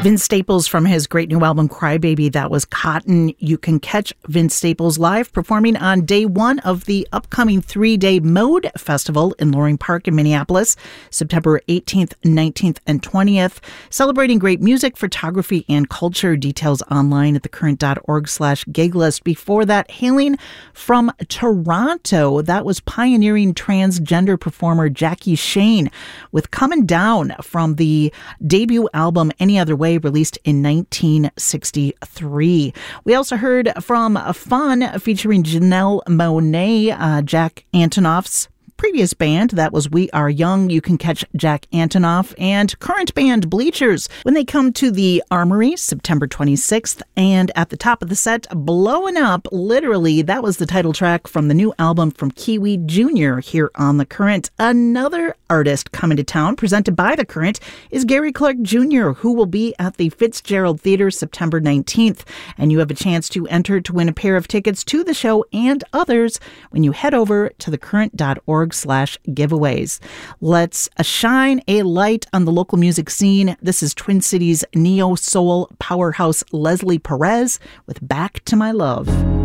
Vince Staples from his great new album Crybaby. That was Cotton. You can catch Vince Staples live performing on day one of the upcoming 3-day Mode Festival in Loring Park in Minneapolis, September 18th, 19th, and 20th. Celebrating great music, photography, and culture. Details online at thecurrent.org/giglist. Before that, hailing from Toronto, that was pioneering transgender performer Jackie Shane with Comin' Down from the debut album Any Other Way, released in 1963. We also heard from Fun featuring Janelle Monáe, Jack Antonoff's previous band. That was We Are Young. You can catch Jack Antonoff and current band Bleachers when they come to the Armory September 26th. And at the top of the set, Blowing Up, literally, that was the title track from the new album from Kiwi Jr. here on The Current. Another artist coming to town, presented by The Current, is Gary Clark Jr., who will be at the Fitzgerald Theater September 19th. And you have a chance to enter to win a pair of tickets to the show and others when you head over to thecurrent.org/giveaways. Let's shine a light on the local music scene. This is Twin Cities neo-soul powerhouse Leslie Perez with Back to My Love.